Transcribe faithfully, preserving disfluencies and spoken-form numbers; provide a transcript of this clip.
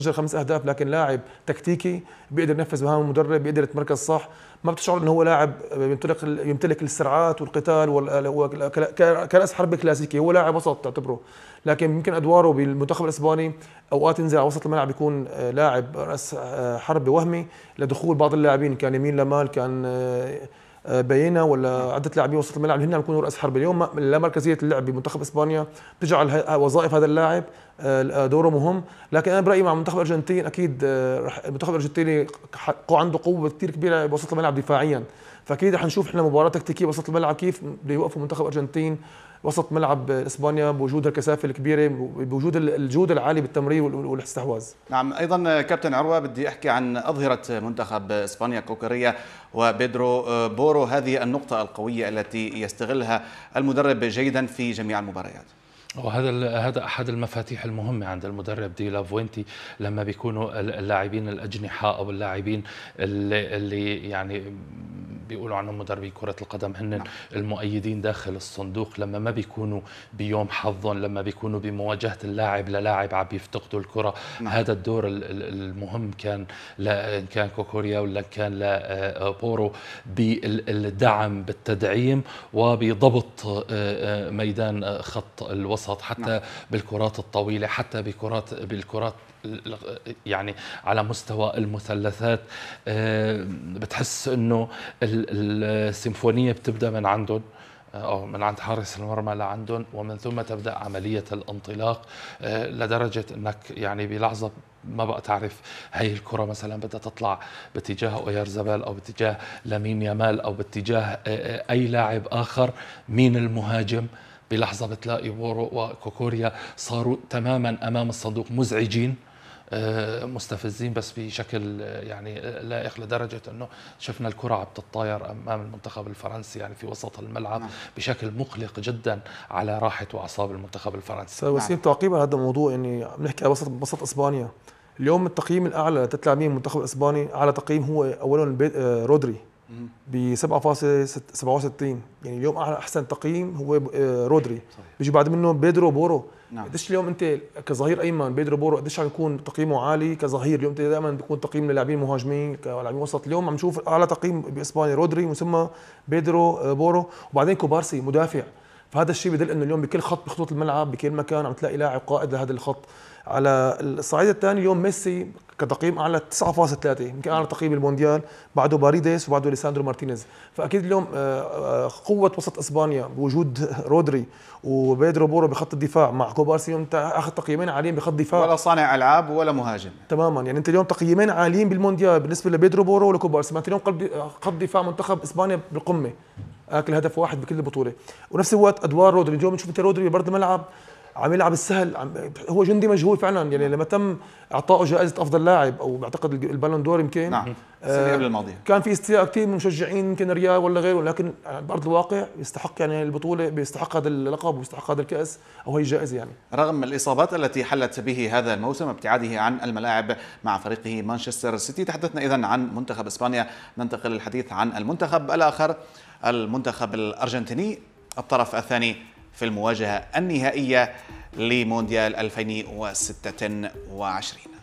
سجل خمس اهداف، لكن لاعب تكتيكي بيقدر ينفذ مهام المدرب، بيقدر يتمركز صح، ما بتشعر انه هو لاعب يمتلك يمتلك السرعات والقتال هو كراس حربة كلاسيكي، هو لاعب وسط تعتبره. لكن يمكن ادواره بالمنتخب الاسباني اوقات ينزل على وسط الملعب يكون لاعب راس حربة وهمي لدخول بعض اللاعبين، كان يمين لمال، كان بينا، ولا عده لاعبين وسط الملعب هن بيكونوا راس حربة. اليوم لا مركزيه اللعب بمنتخب اسبانيا بتجعل وظائف هذا اللاعب دوره مهم. لكن انا برايي مع منتخب الارجنتين اكيد المنتخب الارجنتيني عنده قوه كثير كبيره بوسط الملعب دفاعيا، فاكيد رح نشوف احنا مباراه تكتيكيه وسط الملعب كيف بده يوقفوا منتخب الارجنتين وسط ملعب اسبانيا بوجود الكثافه الكبيره، بوجود الجوده العاليه بالتمرير والاستحواذ. نعم، ايضا كابتن عروه بدي احكي عن اظهره منتخب اسبانيا كوكوريا وبيدرو بورو، هذه النقطه القويه التي يستغلها المدرب جيدا في جميع المباريات. وهذا هذا احد المفاتيح المهمه عند المدرب دي لافوينتي، لما بيكونوا اللاعبين الاجنحه او اللاعبين اللي, اللي يعني بيقولوا عنهم مدربي كرة القدم هن نعم. المؤيدين داخل الصندوق، لما ما بيكونوا بيوم حظهم، لما بيكونوا بمواجهة اللاعب للاعب عم بيفتقدوا الكرة نعم. هذا الدور المهم كان لا كان كوكوريا ولا كان لبورو بالدعم بالتدعيم وبضبط ميدان خط الوسط حتى نعم. بالكرات الطويلة، حتى بكرات بالكرات يعني على مستوى المثلثات. بتحس انه السيمفونيه بتبدا من عندهم او من عند حارس المرمى لعندهم، ومن ثم تبدا عمليه الانطلاق لدرجه انك يعني بلحظه ما بقى تعرف هي الكره مثلا بدها تطلع باتجاه اويارزابال او باتجاه لامين يامال او باتجاه اي لاعب اخر، مين المهاجم. بلحظه بتلاقي بورو وكوكوريا صاروا تماما امام الصندوق، مزعجين مستفزين بس بشكل يعني لائق، لدرجه انه شفنا الكره عم تتطاير امام المنتخب الفرنسي يعني في وسط الملعب بشكل مقلق جدا على راحه واعصاب المنتخب الفرنسي. وسيم تعقيب على هذا الموضوع، اني عم نحكي على وسط وسط اسبانيا. اليوم التقييم الاعلى لثلاث لاعبين المنتخب الاسباني، اعلى تقييم هو اولا رودري ب سبعة فاصلة سبعة وستين، يعني اليوم احسن تقييم هو رودري، بيجي بعد منه بيدرو بورو. نعم. قديش اليوم انت كظهير ايمن بيدرو بورو قديش عم يكون تقييمه عالي كظهير؟ اليوم انت دائما بيكون تقييم للاعبين مهاجمين كلاعبين وسط، اليوم عم نشوف اعلى تقييم باسبانيا رودري وثم بيدرو بورو وبعدين كوبارسي مدافع. فهذا الشيء بدل انه اليوم بكل خط بخطوط الملعب بكل مكان عم تلاقي لاعب قائد لهذا الخط. على الصعيد الثاني اليوم ميسي كتقييم اعلى تسعة فاصلة ثلاثة، يمكن اعلى تقييم المونديال، بعده باريديس وبعده ليساندرو مارتينيز. فاكيد اليوم قوه وسط اسبانيا بوجود رودري وبيدرو بورو بخط الدفاع مع كوبارسي، انت اخذ تقييمين عاليين بخط دفاع، ولا صانع العاب ولا مهاجم تماما. يعني انت اليوم تقييمين عاليين بالمونديال بالنسبه لبيدرو بورو ولكوبارسي، ما انت اليوم خط دفاع منتخب اسبانيا بالقمه، اكل هدف واحد بكل البطوله. ونفس الوقت ادوار رودري، اليوم بنشوف انت رودري بارض الملعب عم يلعب السهل، عم هو جندي مجهول فعلا. يعني لما تم اعطائه جائزه افضل لاعب او بعتقد البالون دور يمكن نعم السنه قبل الماضيه كان في استياء كثير من المشجعين يمكن ريال ولا غيره، لكن بارض الواقع يستحق يعني البطوله، بيستحق هذا اللقب ويستحق هذا الكاس او هي الجائزه. يعني رغم الاصابات التي حلت به هذا الموسم ابتعاده عن الملاعب مع فريقه مانشستر سيتي. تحدثنا اذا عن منتخب اسبانيا، ننتقل للحديث عن المنتخب الاخر المنتخب الارجنتيني، الطرف الثاني في المواجهة النهائية لمونديال ألفين وستة وعشرين.